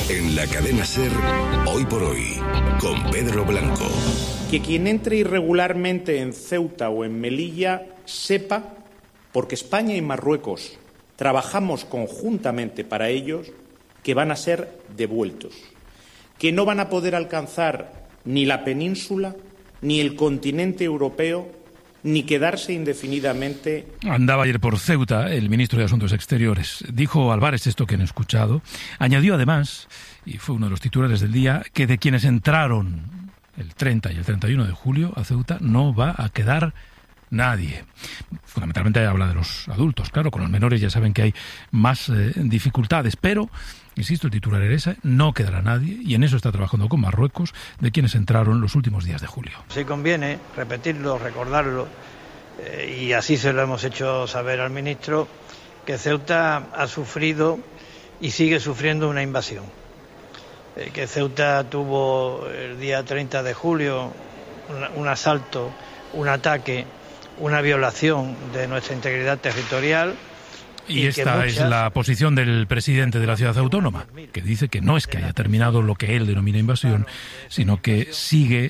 En la cadena SER, Hoy por Hoy, con Pedro Blanco. Que quien entre irregularmente en Ceuta o en Melilla sepa, porque España y Marruecos trabajamos conjuntamente para ellos, que van a ser devueltos, que no van a poder alcanzar ni la península, ni el continente europeo, ni quedarse indefinidamente. Andaba ayer por Ceuta el ministro de Asuntos Exteriores. Dijo Álvarez esto que han escuchado. Añadió además, y fue uno de los titulares del día, que de quienes entraron el 30 y el 31 de julio a Ceuta no va a quedar nadie. Fundamentalmente habla de los adultos, claro, con los menores ya saben que hay más dificultades, pero, insisto, el titular era ese, no quedará nadie, y en eso está trabajando con Marruecos, de quienes entraron los últimos días de julio. Sí conviene repetirlo, recordarlo, y así se lo hemos hecho saber al ministro, que Ceuta ha sufrido y sigue sufriendo una invasión. Que Ceuta tuvo el día 30 de julio un asalto, un ataque, una violación de nuestra integridad territorial. Y esta es la posición del presidente de la ciudad autónoma, que dice que no es que haya terminado lo que él denomina invasión, sino que sigue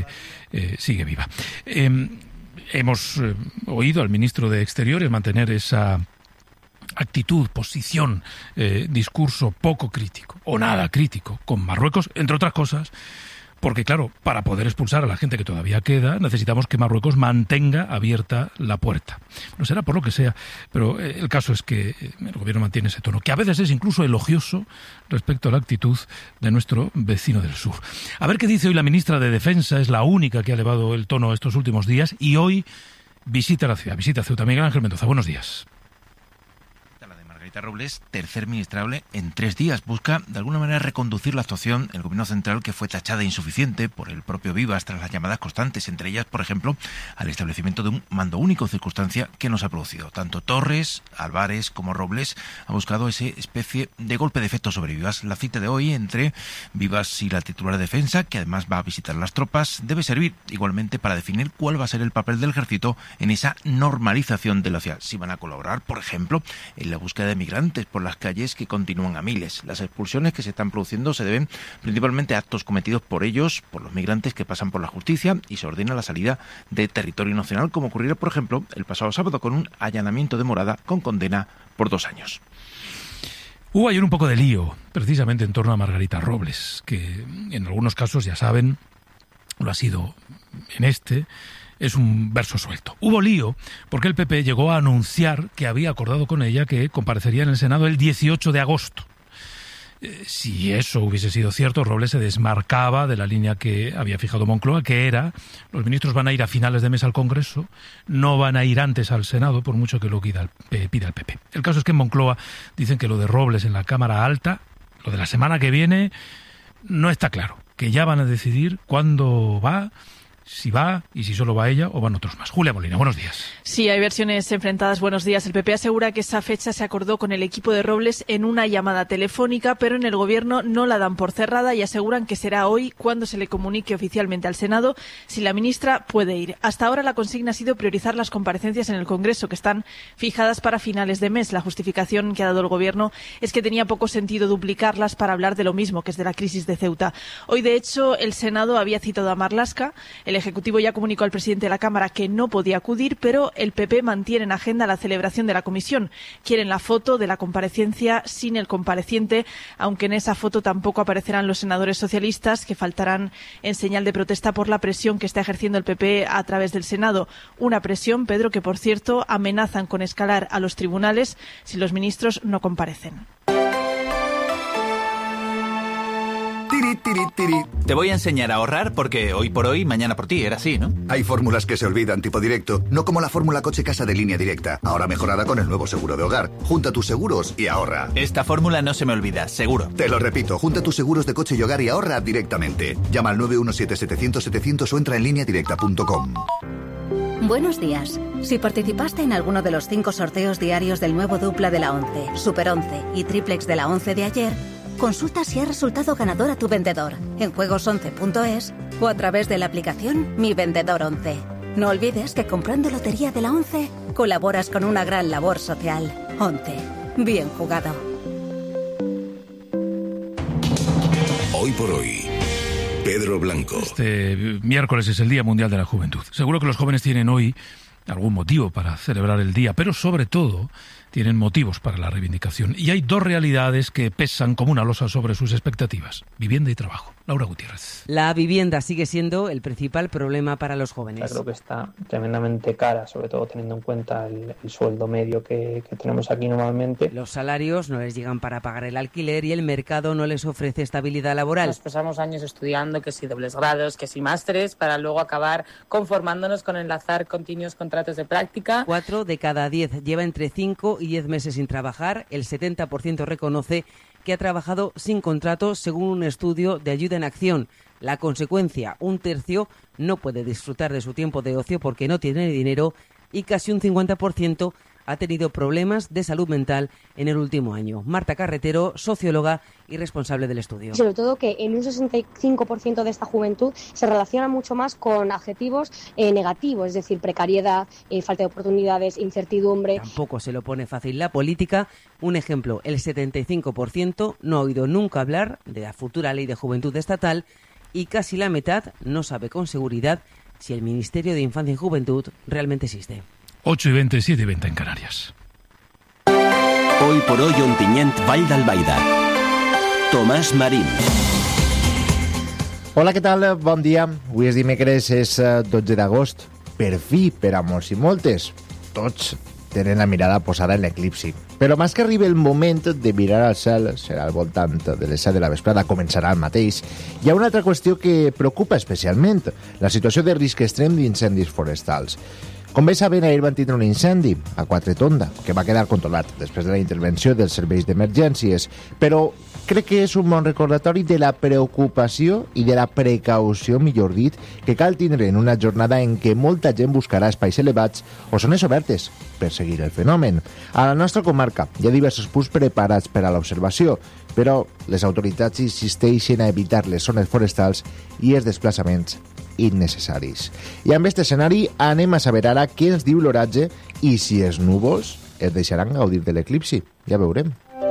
viva. Hemos oído al ministro de Exteriores mantener esa actitud, posición, discurso poco crítico o nada crítico con Marruecos, entre otras cosas, porque claro, para poder expulsar a la gente que todavía queda, necesitamos que Marruecos mantenga abierta la puerta. No será por lo que sea, pero el caso es que el gobierno mantiene ese tono, que a veces es incluso elogioso respecto a la actitud de nuestro vecino del sur. A ver qué dice hoy la ministra de Defensa, es la única que ha elevado el tono estos últimos días, y hoy visita la ciudad, visita Ceuta. Miguel Ángel Mendoza, buenos días. Robles, tercer ministrable en 3 días, busca de alguna manera reconducir la actuación del gobierno central, que fue tachada de insuficiente por el propio Vivas tras las llamadas constantes, entre ellas, por ejemplo, al establecimiento de un mando único, circunstancia que nos ha producido. Tanto Torres, Álvarez como Robles han buscado esa especie de golpe de efecto sobre Vivas. La cita de hoy entre Vivas y la titular de Defensa, que además va a visitar las tropas, debe servir igualmente para definir cuál va a ser el papel del ejército en esa normalización de la ciudad. Si van a colaborar, por ejemplo, en la búsqueda de migrantes por las calles, que continúan a miles. Las expulsiones que se están produciendo se deben principalmente a actos cometidos por ellos, por los migrantes que pasan por la justicia, y se ordena la salida de territorio nacional, como ocurriera, por ejemplo, el pasado sábado con un allanamiento de morada con condena por 2 años. Hubo ayer un poco de lío, precisamente en torno a Margarita Robles, que en algunos casos, ya saben, lo ha sido en este. Es un verso suelto. Hubo lío porque el PP llegó a anunciar que había acordado con ella que comparecería en el Senado el 18 de agosto. Si eso hubiese sido cierto, Robles se desmarcaba de la línea que había fijado Moncloa, que era: los ministros van a ir a finales de mes al Congreso, no van a ir antes al Senado, por mucho que lo pida el PP. El caso es que en Moncloa dicen que lo de Robles en la Cámara Alta, lo de la semana que viene, no está claro, que ya van a decidir cuándo va, si va y si solo va ella o van otros más. Julia Molina, buenos días. Sí, hay versiones enfrentadas. Buenos días. El PP asegura que esa fecha se acordó con el equipo de Robles en una llamada telefónica, pero en el Gobierno no la dan por cerrada y aseguran que será hoy cuando se le comunique oficialmente al Senado si la ministra puede ir. Hasta ahora la consigna ha sido priorizar las comparecencias en el Congreso, que están fijadas para finales de mes. La justificación que ha dado el Gobierno es que tenía poco sentido duplicarlas para hablar de lo mismo, que es de la crisis de Ceuta. Hoy, de hecho, el Senado había citado a Marlaska. El Ejecutivo ya comunicó al presidente de la Cámara que no podía acudir, pero el PP mantiene en agenda la celebración de la comisión. Quieren la foto de la comparecencia sin el compareciente, aunque en esa foto tampoco aparecerán los senadores socialistas, que faltarán en señal de protesta por la presión que está ejerciendo el PP a través del Senado. Una presión, Pedro, que por cierto amenazan con escalar a los tribunales si los ministros no comparecen. Te voy a enseñar a ahorrar porque hoy por hoy, mañana por ti, era así, ¿no? Hay fórmulas que se olvidan, tipo directo, no como la fórmula coche-casa de Línea Directa, ahora mejorada con el nuevo seguro de hogar. Junta tus seguros y ahorra. Esta fórmula no se me olvida, seguro. Te lo repito, junta tus seguros de coche y hogar y ahorra directamente. Llama al 917-700-700 o entra en lineadirecta.com. Buenos días. Si participaste en alguno de los 5 sorteos diarios del nuevo dupla de la 11, Super 11 y triplex de la 11 de ayer, consulta si ha resultado ganador a tu vendedor en juegos11.es o a través de la aplicación Mi Vendedor 11. No olvides que comprando Lotería de la 11 colaboras con una gran labor social. 11. Bien jugado. por hoy. Pedro Blanco. Este miércoles es el Día Mundial de la Juventud. Seguro que los jóvenes tienen hoy algún motivo para celebrar el día, pero sobre todo tienen motivos para la reivindicación. Y hay dos realidades que pesan como una losa sobre sus expectativas: vivienda y trabajo. Laura Gutiérrez. La vivienda sigue siendo el principal problema para los jóvenes. Creo que está tremendamente cara, sobre todo teniendo en cuenta el sueldo medio que tenemos aquí normalmente. Los salarios no les llegan para pagar el alquiler y el mercado no les ofrece estabilidad laboral. Nos pasamos años estudiando, que si dobles grados, que si másteres, para luego acabar conformándonos con enlazar continuos contratos de práctica. 4 de cada 10 lleva entre 5 y 10 meses sin trabajar. El 70% reconoce que ha trabajado sin contrato, según un estudio de Ayuda en Acción. La consecuencia: un tercio no puede disfrutar de su tiempo de ocio porque no tiene dinero y casi un 50% ha tenido problemas de salud mental en el último año. Marta Carretero, socióloga y responsable del estudio. Sobre todo que en un 65% de esta juventud se relaciona mucho más con adjetivos negativos, es decir, precariedad, falta de oportunidades, incertidumbre. Tampoco se lo pone fácil la política. Un ejemplo: el 75% no ha oído nunca hablar de la futura ley de juventud estatal y casi la mitad no sabe con seguridad si el Ministerio de Infancia y Juventud realmente existe. 8:20, 7:20 en Canarias. Hoy por hoy, Ontinyent, Vall d'Albaida. Tomàs Marín. Hola, què tal? Bon dia. Avui és dimecres, és 12 d'agost. Per fi, per a molts i moltes, tots tenen la mirada posada en l'eclipsi. Però més que arribi el moment de mirar al cel, serà al voltant de les 7 de la vesprada, començarà el mateix. Hi ha una altra qüestió que preocupa especialment: la situació de risc extrem d'incendis forestals. Com bé saben, ahir van tindre un incendi a Quatretonda, que va quedar controlat després de la intervenció dels serveis d'emergències, però crec que és un bon recordatori de la preocupació i de la precaució, millor dit, que cal tindre en una jornada en què molta gent buscarà espais elevats o zones obertes per seguir el fenomen. A la nostra comarca hi ha diversos punts preparats per a l'observació, però les autoritats insisteixen a evitar les zones forestals i els desplaçaments innecessaris. I amb aquest escenari anem a saber ara què ens diu l'oratge i si els núvols es deixaran gaudir de l'eclipsi. Ja veurem.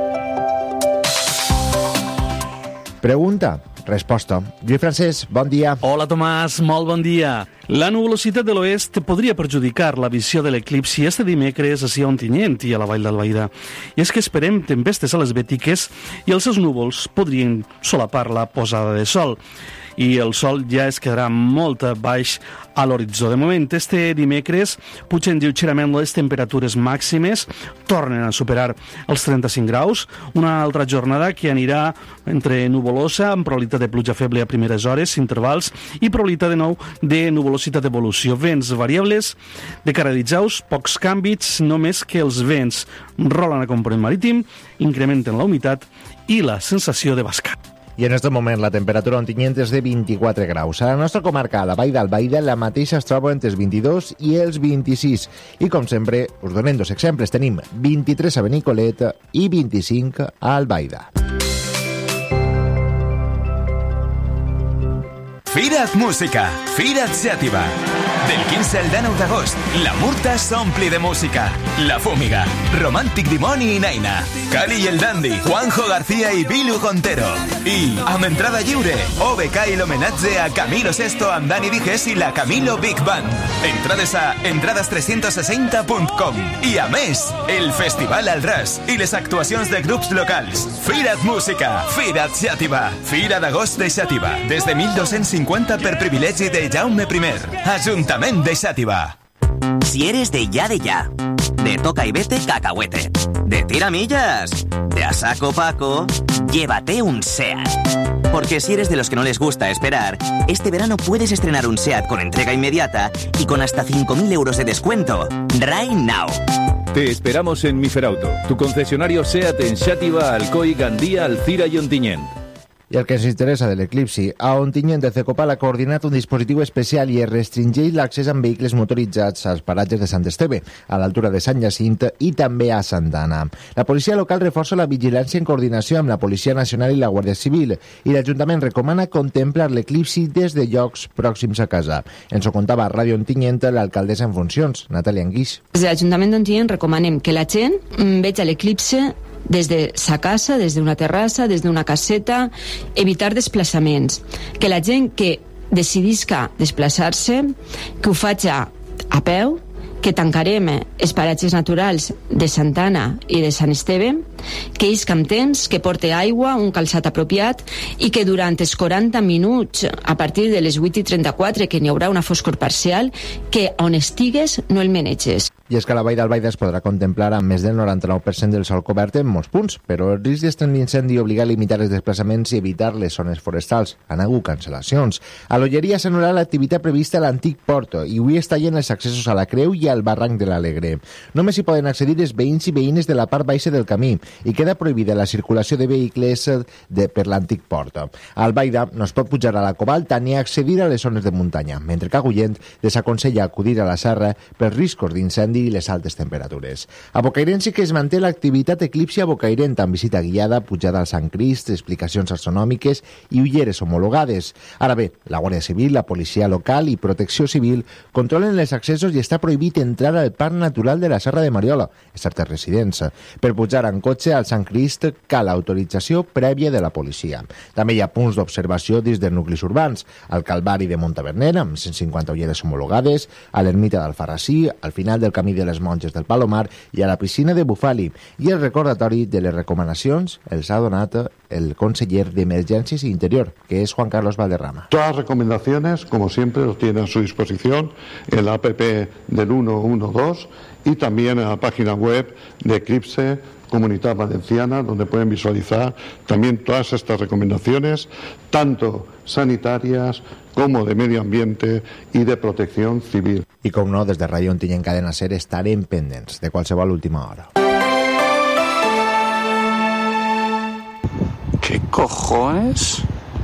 Pregunta, resposta. Lluís Francesc, bon dia. Hola, Tomàs, molt bon dia. La nuvolositat de l'oest podria perjudicar la visió de l'eclipsi este dimecres a Ontinyent i a la Vall d'Albaida. I és que esperem tempestes a les Bètiques i els seus núvols podrien solapar la posada de sol. I el sol ja es quedarà molt baix a l'horitzó. De moment, este dimecres pugen lleugerament les temperatures màximes, tornen a superar els 35 graus, una altra jornada que anirà entre nuvolosa, amb probabilitat de pluja feble a primeres hores, intervals, i probabilitat de nou de nuvolositat d'evolució. Vents variables de cara a dijous, pocs canvis, només que els vents rolen a component marítim, incrementen la humitat i la sensació de bascat. I en aquest moment la temperatura a Ontinyent és de 24 graus. A la nostra comarca, a la Vall d'Albaida, la mateixa es troba entre els 22 i els 26. I com sempre, us donem dos exemples. Tenim 23 a Benicolet i 25 a Albaida. Fira't Música, Fira't Xàtiva. Del 15 al 19 d'agost, la Murta s'ompli de música. La Fúmiga, Romàntic Dimoni i Naina, Cali i el Dandy, Juanjo García i Bilu Gontero. I, amb entrada lliure, OBK i l'homenatge a Camilo Sesto amb Dani Dijes i la Camilo Big Band. Entrades a entrades360.com. I a més, el Festival al Ras i les actuacions de grups locals. Fira't Música, Fira't Xàtiva. Fira d'agost de Xàtiva, des de 1250 per privilegi de Jaume I. Ajuntament de Xàtiva. Si eres de ya, de toca y vete cacahuete, de tiramillas, de a saco Paco, llévate un SEAT. Porque si eres de los que no les gusta esperar, este verano puedes estrenar un SEAT con entrega inmediata y con hasta 5.000 euros de descuento. Right now. Te esperamos en Miferauto, tu concesionario SEAT en Xàtiva, Alcoi, Gandía, Alcira y Ontinyent. I el que ens interessa de l'eclipsi, a Ontinyent de Cecopal ha coordinat un dispositiu especial i es restringeix l'accés amb vehicles motoritzats als paratges de Sant Esteve, a l'altura de Sant Jacint i també a Santa Anna. La policia local reforça la vigilància en coordinació amb la Policia Nacional i la Guàrdia Civil i l'Ajuntament recomana contemplar l'eclipsi des de llocs pròxims a casa. Ens ho contava a Ràdio Ontinyent l'alcaldessa en funcions, Natàlia Anguix. Des de l'Ajuntament d'Ontinyent recomanem que la gent vegi l'eclipsi des de sa casa, des d'una terrassa, des d'una caseta, evitar desplaçaments. Que la gent que decidisca desplaçar-se, que ho faci a peu, que tancarem els paratges naturals de Santana i de Sant Esteve, que isca amb temps, que porte aigua, un calçat apropiat i que durant els 40 minuts, a partir de les 8:34, que n'hi haurà una foscor parcial, que on estigues no el maneges. I és que a la Vall d'Albaida es podrà contemplar amb més del 99% del sol cobert en molts punts, però el risc d'estendre l'incendi obliga a limitar els desplaçaments i evitar les zones forestals. Han hagut cancel·lacions. A l'Olleria s'anul·larà l'activitat prevista a l'antic port i avui es tallen els accessos a la Creu i al barranc de l'Alegre. Només hi poden accedir els veïns i veïnes de la part baixa del camí i queda prohibida la circulació de vehicles per l'antic port. A Albaida no es pot pujar a la Cobalta ni accedir a les zones de muntanya, mentre que a Agullent desaconsella acudir a la serra pels riscos d'incendi i les altes temperatures. A Bocairent sí que es manté l'activitat Eclipsi a Bocairent amb visita guiada, pujada al Sant Crist, explicacions astronòmiques i ulleres homologades. Ara bé, la Guàrdia Civil, la policia local i Protecció Civil controlen els accessos i està prohibit entrar al Parc Natural de la Serra de Mariola, excepte residents. Per pujar en cotxe al Sant Crist cal autorització prèvia de la policia. També hi ha punts d'observació dins dels nuclis urbans, al Calvari de Montaverner, amb 150 ulleres homologades, a l'ermita d'Alfarrasí, al final del camí de les Monges del Palomar i a la piscina de Bufali. I el recordatori de les recomanacions els ha donat el conseller d'Emergències i Interior, que es Juan Carlos Valderrama. Todas las recomendaciones, como siempre, los tiene a su disposición en la app del 112 y también en la página web de Eclipse Comunidad Valenciana, donde pueden visualizar también todas estas recomendaciones, tanto sanitarias como de medio ambiente y de protección civil. I com no, des de Ràdio Ontinyent Cadena Ser estarem pendents de qualsevol última hora. ¿Qué cojones?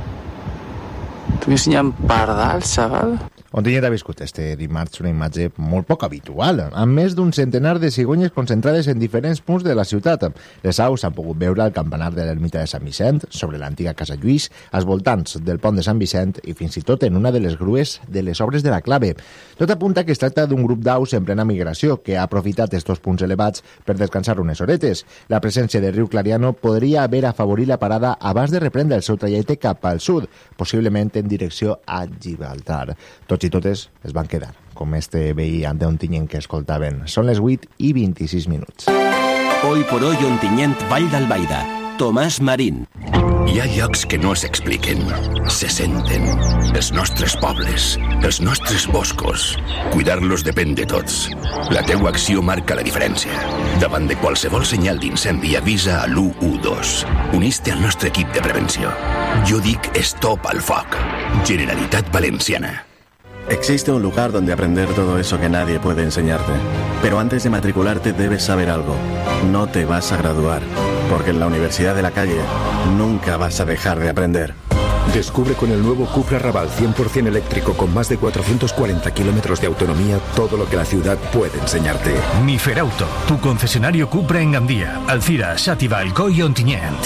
¿Estoy enseñando pardal, chaval? Ontinyent ha viscut este dimarts una imatge molt poc habitual, amb més d'un centenar de cigonyes concentrades en diferents punts de la ciutat. Les aus s'han pogut veure al campanar de l'ermita de Sant Vicent, sobre l'antiga Casa Lluís, als voltants del pont de Sant Vicent i fins i tot en una de les grues de les obres de la Clave. Tot apunta que es tracta d'un grup d'aus en plena migració que ha aprofitat estos punts elevats per descansar unes horetes. La presència de riu Clariano podria haver afavorit la parada abans de reprendre el seu trajecte cap al sud, possiblement en direcció a Gibraltar. Tots i totes es van quedar, com este veí de Ontinyent que escoltaven. Són les 8:26. Hoy por hoy Ontinyent, Vall d'Albaida. Tomàs Marín. Hi ha llocs que no s'expliquen, se senten. Els nostres pobles, els nostres boscos. Cuidar-los depèn de tots. La teua acció marca la diferència. Davant de qualsevol senyal d'incendi avisa a l'112. Unís-te al nostre equip de prevenció. Jo dic Stop al foc. Generalitat Valenciana. Existe un lugar donde aprender todo eso que nadie puede enseñarte. Pero antes de matricularte debes saber algo. No te vas a graduar, porque en la Universidad de la Calle nunca vas a dejar de aprender. Descubre con el nuevo Cupra Raval 100% eléctrico con más de 440 kilómetros de autonomía todo lo que la ciudad puede enseñarte. Miferauto, tu concesionario Cupra en Gandía, Alcira, Xàtiva, Alcoi i Ontinyent.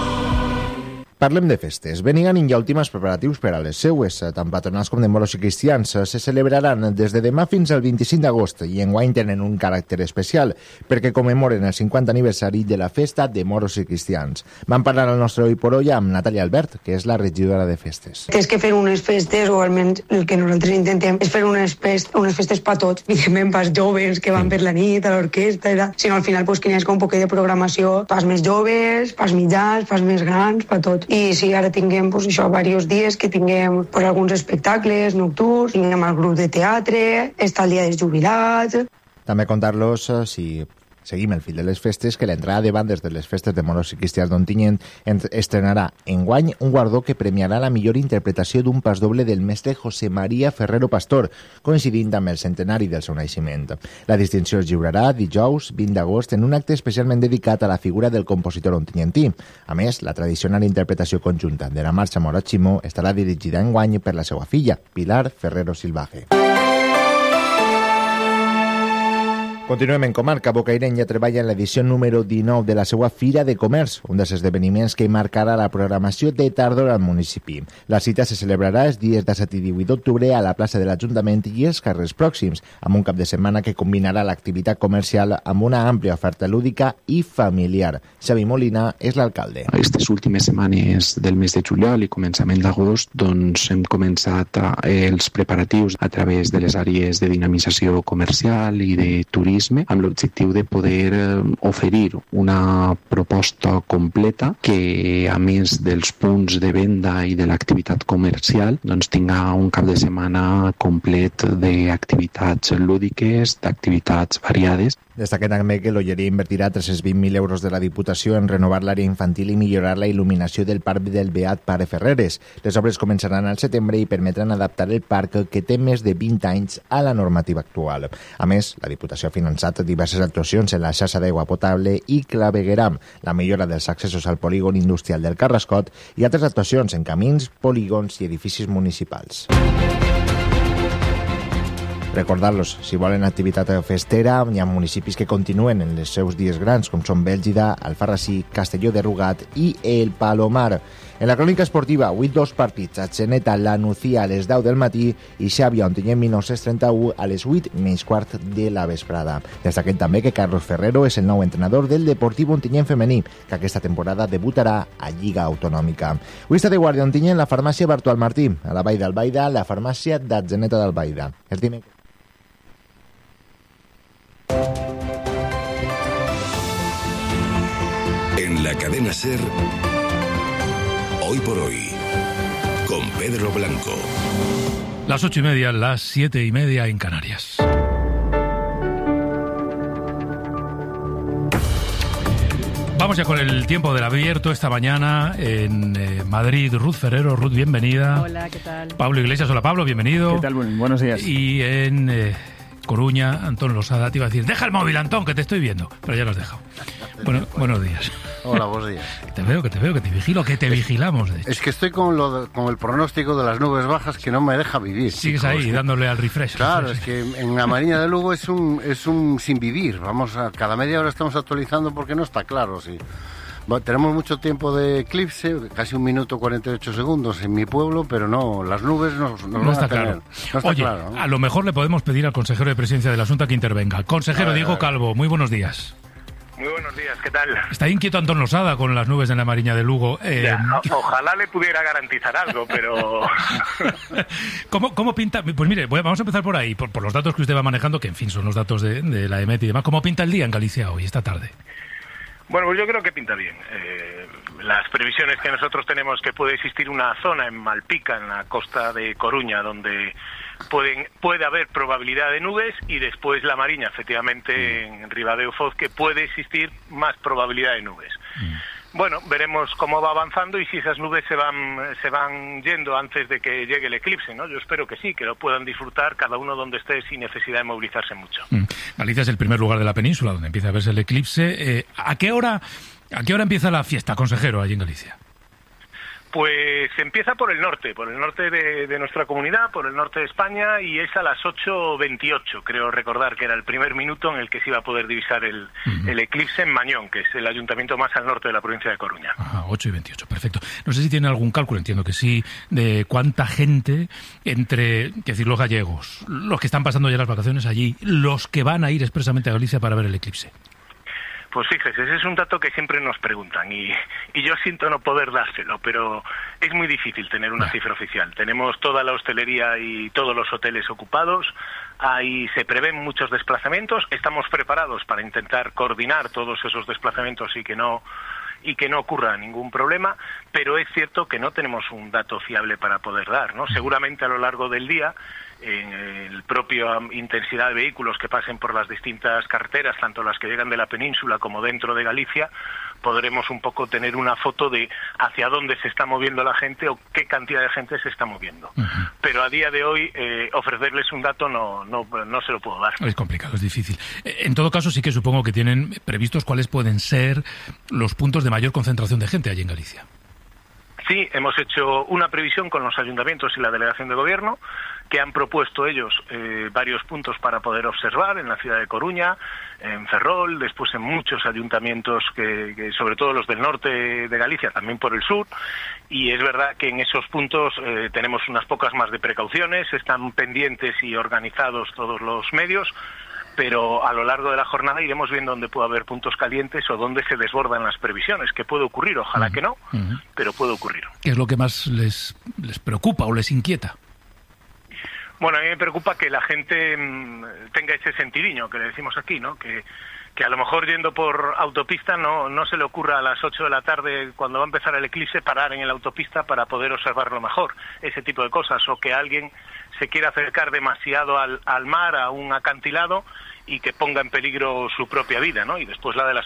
Parlem de festes. Benigànim hi ha últims preparatius per a les seues, tant patronals com de moros i cristians. Se celebraran des de demà fins al 25 d'agost i enguany tenen un caràcter especial perquè commemoren el 50 aniversari de la festa de moros i cristians. Vam parlar al nostre Hoy por Hoy amb Natàlia Albert, que és la regidora de festes. És que fer unes festes, o almenys el que nosaltres intentem, és fer unes festes per tots, evidentment pels joves que van per la nit, a l'orquestra, sinó al final que n'hi hagi un poquet de programació pels més joves, pels mitjans, pels més grans, per tot. I sí, ara tinguem diversos dies que tinguem alguns espectacles nocturns, tinguem el grup de teatre, està el dia dels jubilats. També contar-los, si seguim el fil de les festes, que l'entrada de bandes de les festes de moros i cristians d'Ontinyent estrenarà enguany un guardó que premiarà la millor interpretació d'un pas doble del mestre José María Ferrero Pastor, coincidint amb el centenari del seu naixement. La distinció es lliurarà dijous 20 d'agost en un acte especialment dedicat a la figura del compositor ontinyentí. A més, la tradicional interpretació conjunta de la marxa Mora Ximó estarà dirigida enguany per la seva filla, Pilar Ferrero Silvaje. Continuem en comarca. Bocairent ja treballa en l'edició número 19 de la seva Fira de Comerç, un dels esdeveniments que marcarà la programació de tardor al municipi. La cita se celebrarà els dies 17 i 18 d'octubre a la plaça de l'Ajuntament i els carrers pròxims, amb un cap de setmana que combinarà l'activitat comercial amb una àmplia oferta lúdica i familiar. Xavi Molina és l'alcalde. Aquestes últimes setmanes del mes de juliol i començament d'agost doncs, hem començat els preparatius a través de les àrees de dinamització comercial i de turisme, amb l'objectiu de poder oferir una proposta completa que, a més dels punts de venda i de l'activitat comercial, doncs tinga un cap de setmana complet d'activitats lúdiques, d'activitats variades. Destaquem també que l'Olleria invertirà 320.000 euros de la Diputació en renovar l'àrea infantil i millorar la il·luminació del parc del Beat Pare Ferreres. Les obres començaran al setembre i permetran adaptar el parc, que té més de 20 anys, a la normativa actual. A més, la Diputació ha finançat diverses actuacions en la xarxa d'aigua potable i clavegueram, la millora dels accessos al polígon industrial del Carrascot i altres actuacions en camins, polígons i edificis municipals. Recordar-los, si volen activitat festera, hi ha municipis que continuen en els seus dies grans, com són Bèlgida, Alfarrasí, Castelló de Rugat i el Palomar. En la crònica esportiva, avui 2 partits, Atzeneta, la Nucía a les 10 del matí i Xàbia, Ontinyent 1931 a les 8:15 de la vesprada. Destaquem també que Carlos Ferrero és el nou entrenador del Deportiu Ontinyent femení, que aquesta temporada debutarà a Lliga Autonòmica. Avui està de guàrdia Ontinyent la farmàcia Bartual Martí, a la Vall d'Albaida, la farmàcia d'Atzeneta d'Albaida. Els dimecres. En la cadena SER, Hoy por Hoy, con Pedro Blanco. Las 8:30, las 7:30 en Canarias. Vamos ya con el tiempo del abierto esta mañana en Madrid. Ruth Ferrero. Ruth, bienvenida. Hola, ¿qué tal? Pablo Iglesias. Hola, Pablo, bienvenido. ¿Qué tal? Buenos días. Y en Coruña, Antón Losada te iba a decir, deja el móvil, Antón, que te estoy viendo. Pero ya lo has dejado. Bueno, buenos días. Hola, buenos días. Te veo, que te vigilo, que te vigilamos, de hecho. Es que estoy con el pronóstico de las nubes bajas que no me deja vivir. Sigues ahí, dándole al refresh. Claro, es que en la Mariña de Lugo es un sin vivir. Cada media hora estamos actualizando porque no está claro, sí. Tenemos mucho tiempo de eclipse, casi 1 minuto 48 segundos en mi pueblo, pero no, las nubes no está claro. No está Oye, claro, ¿no? A lo mejor le podemos pedir al consejero de Presidencia de la Junta que intervenga. Consejero Diego Calvo, muy buenos días. Muy buenos días, ¿qué tal? Está inquieto Antón Losada con las nubes en la Mariña de Lugo. Ojalá le pudiera garantizar algo, pero... ¿Cómo pinta? Pues mire, vamos a empezar por ahí, por los datos que usted va manejando, que en fin son los datos de la EMET y demás. ¿Cómo pinta el día en Galicia hoy, esta tarde? Bueno, pues yo creo que pinta bien. Las previsiones que nosotros tenemos que puede existir una zona en Malpica, en la costa de Coruña, donde puede haber probabilidad de nubes, y después la Mariña, efectivamente, en Ribadeo Foz, que puede existir más probabilidad de nubes. Bueno, veremos cómo va avanzando y si esas nubes se van yendo antes de que llegue el eclipse, ¿no? Yo espero que sí, que lo puedan disfrutar cada uno donde esté sin necesidad de movilizarse mucho. Galicia es el primer lugar de la península donde empieza a verse el eclipse. ¿A qué hora empieza la fiesta, consejero, allí en Galicia? Pues empieza por el norte de nuestra comunidad, por el norte de España, y es a las 8:28, creo recordar que era el primer minuto en el que se iba a poder divisar el eclipse en Mañón, que es el ayuntamiento más al norte de la provincia de Coruña. 8:28, perfecto. No sé si tiene algún cálculo, entiendo que sí, de cuánta gente entre, los gallegos, los que están pasando ya las vacaciones allí, los que van a ir expresamente a Galicia para ver el eclipse. Pues fíjese, ese es un dato que siempre nos preguntan y yo siento no poder dárselo, pero es muy difícil tener una cifra oficial. Tenemos toda la hostelería y todos los hoteles ocupados, ahí se prevén muchos desplazamientos, estamos preparados para intentar coordinar todos esos desplazamientos y que no ocurra ningún problema, pero es cierto que no tenemos un dato fiable para poder dar, ¿no? Seguramente a lo largo del día, en el propio intensidad de vehículos que pasen por las distintas carreteras, tanto las que llegan de la península como dentro de Galicia, podremos un poco tener una foto de hacia dónde se está moviendo la gente o qué cantidad de gente se está moviendo. Pero a día de hoy ofrecerles un dato no se lo puedo dar. Es complicado, es difícil. En todo caso, sí que supongo que tienen previstos cuáles pueden ser los puntos de mayor concentración de gente allí en Galicia. Sí, hemos hecho una previsión con los ayuntamientos y la delegación de gobierno, que han propuesto ellos varios puntos para poder observar en la ciudad de Coruña, en Ferrol, después en muchos ayuntamientos, que sobre todo los del norte de Galicia, también por el sur, y es verdad que en esos puntos tenemos unas pocas más de precauciones, están pendientes y organizados todos los medios, pero a lo largo de la jornada iremos viendo dónde puede haber puntos calientes o dónde se desbordan las previsiones, que puede ocurrir, ojalá que no, pero puede ocurrir. ¿Qué es lo que más les preocupa o les inquieta? Bueno, a mí me preocupa que la gente tenga ese sentidiño que le decimos aquí, ¿no? Que a lo mejor yendo por autopista no se le ocurra a las 8 de la tarde, cuando va a empezar el eclipse, parar en la autopista para poder observarlo mejor, ese tipo de cosas, o que alguien se quiera acercar demasiado al mar, a un acantilado, y que ponga en peligro su propia vida, ¿no? Y después la de las